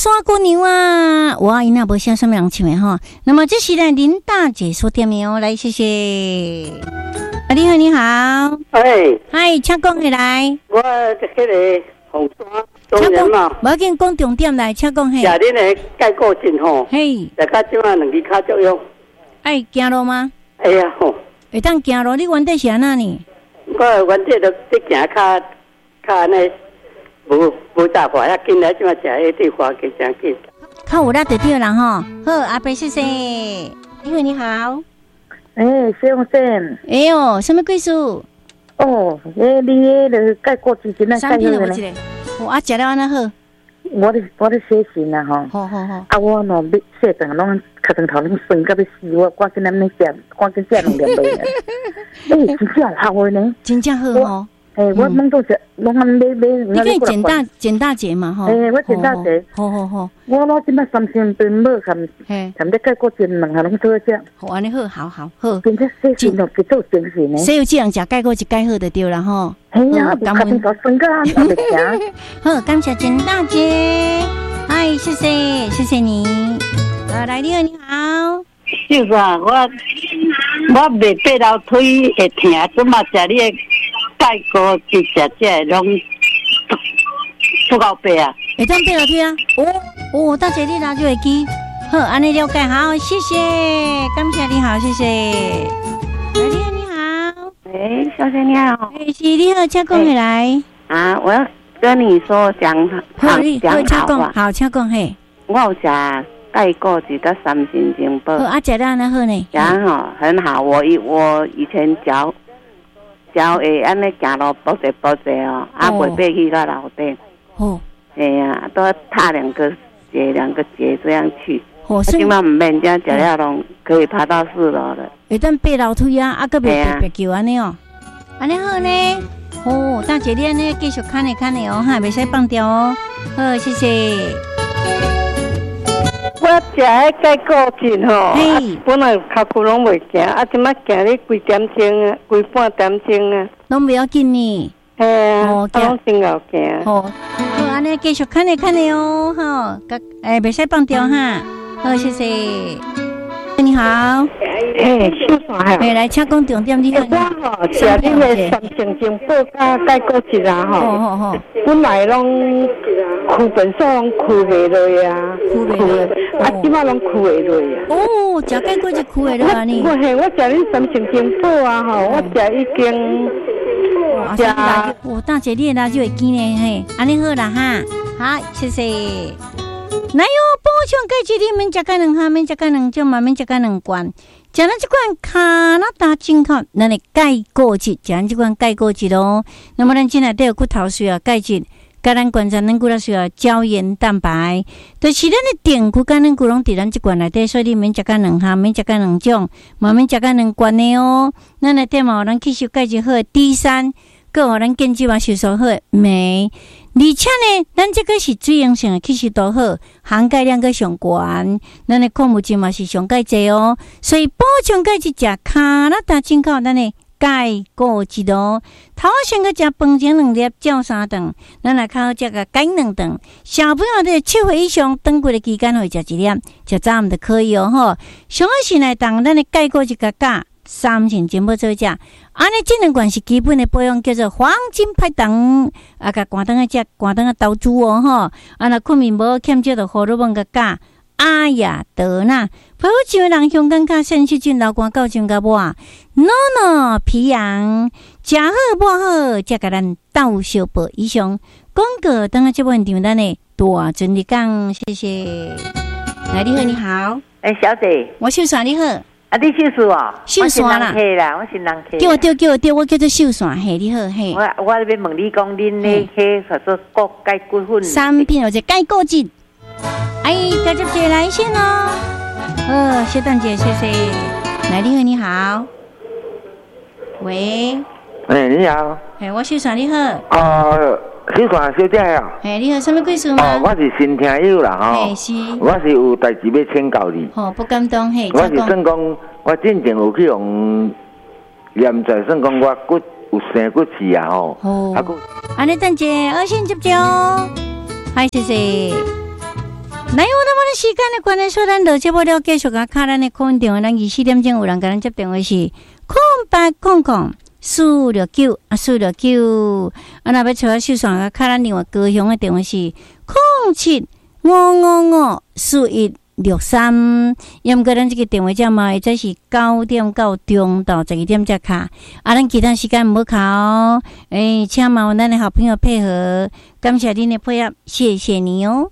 山姑娘啊，哇，因那无写什么人唱的哈。那么这是呢林大姐所点名哦，来谢谢。啊，你好，你好。 哎， 嗨，请讲起来。 我这个红山中人嘛， 无要紧，讲重点来，请讲嘿。 假恁的解过症吼， 嘿， 大家即晚两支脚作用。 爱行路吗？ 哎呀吼， 会当行路，你原底是安那呢？ 我原底都在行较安尼，无大快，啊，紧来即晚食迄对花给真紧。 靠有力就对人吼。好，阿伯谢谢。你好，你好。 哎，先生。 哎呦，什么故事？ 哦，你迄个解过之前那解好个呢？ 哦，啊，食了安那好。 我咧写信啊吼。 好好好。 啊，我喏要写顿拢脚床头拢酸到要死，我赶紧咱咧食，赶紧食两粒落。哎，真正好个呢。 真正好吼。 哎，我弄到只，拢买。 你可以简大节嘛吼。 哎，我简大节。 好。 我攞即摆三千多买，含你解过症两下拢做只。 好，安尼好。 真正写信哦，去做正事呢。 谁有这样食解过就解好就对了吼。 哎呀，感恩到酸个，我袂行。 好，感谢简大姐。哎，谢谢你。来，你好，你好。 就是啊，我袂爬楼梯会疼，怎么食你的解过就食这拢不够爬啊？ 会当爬楼梯啊？哦，大姐你拿就会记。好，安尼了解好，谢谢，感谢你好，谢谢。来，你好，你好。 喂，小姐你好。 哎，是你好，请讲起来。 啊，我要跟你说讲话。 好，请讲嘿。 我有食解过一个3星星包。 好，啊，食得安那好呢？ 然后很好，我以前脚会安尼行路跛者哦，啊，袂爬去到楼顶。 哦。 哎呀，都要踏两个节这样去。 哦， 所以嘛唔免这样食了拢可以爬到4楼了。 会当爬楼梯啊，啊，个袂爬桥安尼哦。安尼好呢。哦，大姐你安尼继续看的哦，哈，袂使放掉哦。好，谢谢。 我食迄解过症吼，本来脚骨拢袂行，啊，即摆行咧规点钟啊，规半点钟啊， 拢不要紧呢。 哦，拢真好行。 好，安尼继续看的哦，哈，袂使放掉哈。好，谢谢。你好， 秀山嘿，来，请讲重点，你好。 我吼食恁的3星星包甲解过症啊吼， 好， 本来拢开本数拢开袂落啊，啊，即摆拢开会落啊。 哦，食解过就开会落啊你。 我食恁3星星包啊吼，我食已经食。大姐你的垃圾会记呢嘿，安尼好啦哈，好，谢谢。来哟，补充钙质你免食个两下，免食个两种嘛，免食个两罐。食咱这款卡那达进口，咱的钙果质，食咱这款钙果质咯。那么咱今内底有骨头需要钙质，甲咱关节咱骨头需要胶原蛋白，就是咱的电骨甲咱骨拢伫咱这罐内底，所以你免食个两下，免食个两种，嘛免食个两罐的哦。咱内底嘛有咱吸收钙质好的 D3，佮有咱健肌嘛吸收好的镁。而且呢，咱这个是水溶性的，吸收度好，含钙量个上悬，咱的矿物质嘛是上钙济哦，所以补充钙质食卡那达进口咱的钙果质哦。头先个食饭前2粒，照3顿，咱来靠这个钙2顿。小朋友的7岁以上，长过的期间会食1粒，食早暗就可以哦吼。上好是来当咱的钙果质加3星星包做食，安尼这两罐是基本的保养，叫做黄金派糖，啊，甲寒灯食，寒灯投资哦吼，啊，若困眠无欠少的荷尔蒙甲阿雅德纳，皮肤像人香港较sen细菌流汗到上甲抹，NONO 皮痒，食好抹好，才甲咱斗小报以上。广告等下这问题咱的大尊你讲，谢谢。来，你好，你好， 小姐， 我秀山，你好。 啊，你秀树哦？ 秀山啦， 我是人客。 叫我对，我叫做秀山，嘿，你好，嘿。 我要问你讲，恁那迄叫做骨钙骨粉产品或者钙骨质。哎，接着接来信哦。谢蛋姐，谢谢。来，你好，你好。喂。 哎，你好。 哎，我秀山，你好。 秀山小姐啊。 哎，你好，什么故事吗？ 我是新听友啦吼。 哎，是。 我是有代志要请教你。 不敢当嘿。 我是算讲，我真正有去用验出，算讲我骨有生骨刺啊吼。 安尼蛋姐，先接哦。嗨，谢谢。 来，我们的时间的关系，所以咱就节目了继续甲卡咱的空运电话，咱24点钟有人甲咱接电话是0800-469-469，那要找秀爽甲卡咱另外高雄的电话是0755554163，也毋过咱这个电话只嘛，会在是9点到中到12点才卡，咱其他时间唔好卡哦。请麻烦咱的好朋友配合，感谢您的配合，谢谢你哦。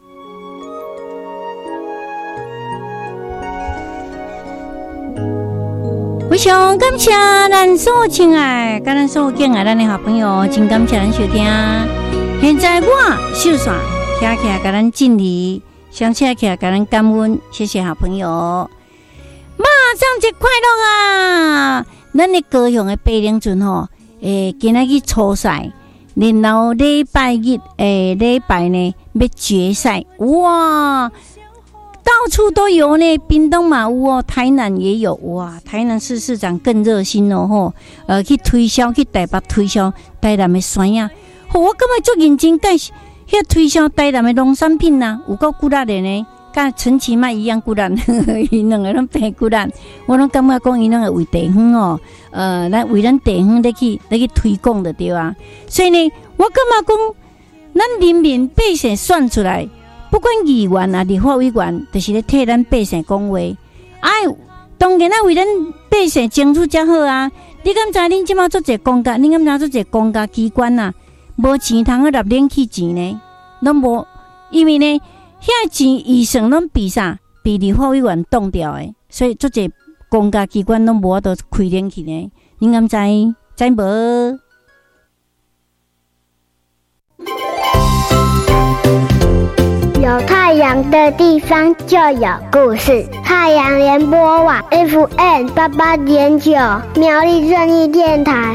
非常感谢咱所有亲爱，甲咱所有敬爱咱的好朋友，真感谢咱收听。现在我秀爽听起来甲咱敬礼，想起来起来甲咱感恩，谢谢好朋友。马上节快乐啊！咱的高雄的白龙村吼，今仔日初赛，然后礼拜日礼拜呢要决赛，哇！到处都有呢，屏东嘛有哦，台南也有哇。台南市市长更热心哦吼，去推销，去台北推销台南的山啊。我感觉足认真介绍，遐推销台南的农产品呐，有够骨力的呢，甲陈其迈一样骨力，伊两个拢白骨力。我拢感觉讲伊两个为地方哦，咱为咱地方来去推广的对啊。所以呢，我感觉讲，咱人民百姓选出来。不管议员啊、立法委员，就是咧替咱百姓讲话。当然啊，为咱百姓争取才好啊！你敢知恁即马做者公家？你敢知做者公家机关啊？无钱通去纳冷气钱呢？拢无，因为呢，遐钱预算拢比啥？比立法委员冻掉的，所以做者公家机关拢无法度开冷气呢。你敢知？知无？ 有太阳的地方就有故事。太阳联播网 FM88.9 苗栗正义电台。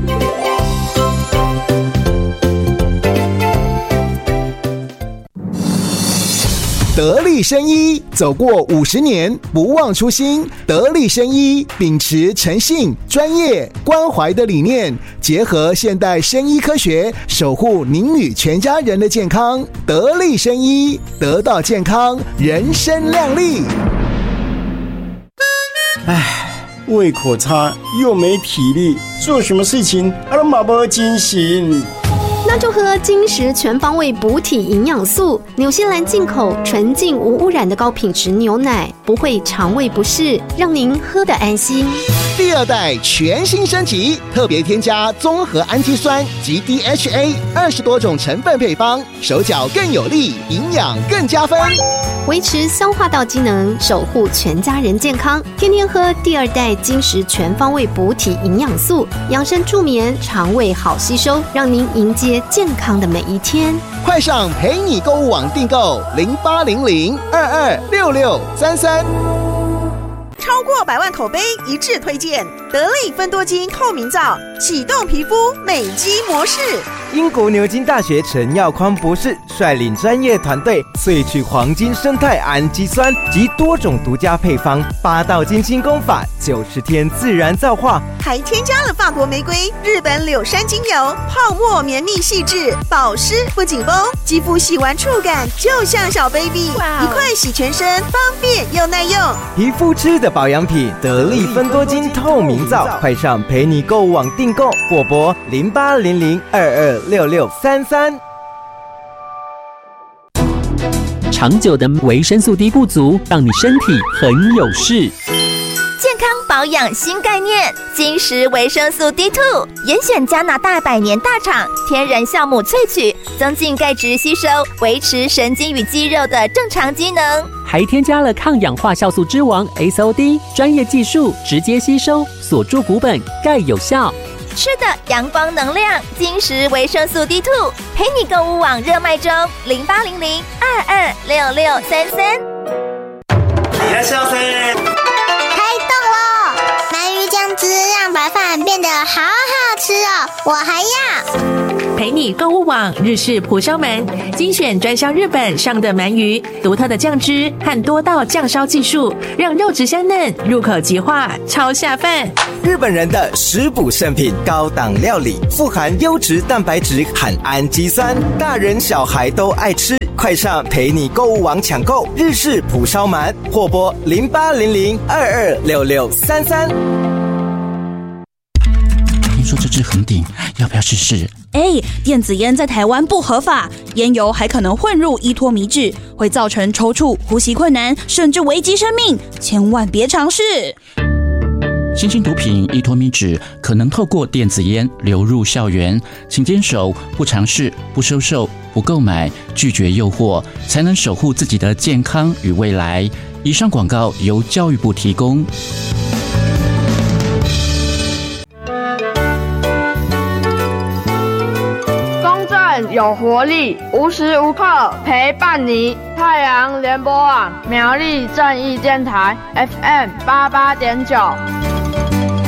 得力生医走过50年，不忘初心。得力生医秉持诚信、专业、关怀的理念，结合现代生医科学，守护您与全家人的健康。得力生医，得到健康，人生亮丽。 胃口差又没体力，做什么事情都没精神。 那就喝金石全方位补体营养素，纽西兰进口纯净无污染的高品质牛奶，不会肠胃不适，让您喝得安心。 第二代全新升级，特别添加综合氨基酸及 DHA 20多种成分配方，手脚更有力，营养更加分， 维持消化道机能，守护全家人健康。天天喝第二代金石全方位补体营养素，养生助眠，肠胃好吸收，让您迎接健康的每一天。 快上陪你购物网订购0800226633。 超过100万口碑一致推荐得力芬多精透明皂，启动皮肤美肌模式。 英国牛津大学陈耀匡博士率领专业团队萃取黄金生态氨基酸及多种独家配方，8道精心功法，90天自然皂化， 还添加了法国玫瑰、日本柳杉精油，泡沫绵密细致，保湿不紧绷，肌肤洗完触感就像小 baby， 一块洗全身，方便又耐用。 皮肤吃的保养品，得力芬多精透明皂，快上陪你购物网订购，或拨0800226633。 长久的维生素 D 不足，让你身体很有事。 健康保养新概念，金石维生素 D2， 严选加拿大100年大厂天然酵母萃取，增进钙质吸收，维持神经与肌肉的正常机能， 还添加了抗氧化酵素之王 SOD， 专业技术直接吸收，锁住骨本，钙有效。 吃的阳光能量，金石维生素 D2， 陪你购物网热卖中，0800226633。 いらっしゃいませ。 开动喽！鳗鱼酱汁让白饭变得好好吃哦，我还要。 陪你购物网日式蒲烧鳗，精选专销日本上的鳗鱼，独特的酱汁和多道酱烧技术，让肉质香嫩，入口即化，超下饭。 日本人的食补圣品，高档料理，富含优质蛋白质和氨基酸，大人小孩都爱吃。快快上陪你购物网抢购日式蒲烧鳗，或拨0800226633。 听说这支很顶，要不要试试？ 电子烟在台湾不合法，烟油还可能混入依托醚质，会造成抽搐、呼吸困难，甚至危及生命，千万别尝试。 新型毒品依托醚质可能透过电子烟流入校园，请坚守不尝试、不收受、不购买、拒绝诱惑，才能守护自己的健康与未来。以上广告由教育部提供。 公正有活力，无时无刻陪伴你。太阳联播网苗栗正义电台 FM88.9。